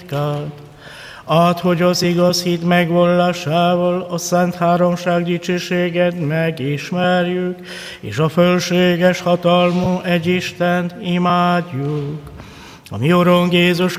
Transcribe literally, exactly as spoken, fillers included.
Add, hogy az igaz hit megvallásával a Szent Háromság dicsőséged megismerjük, és a fölséges hatalmú egy Istent imádjuk. A mi Urunk Jézus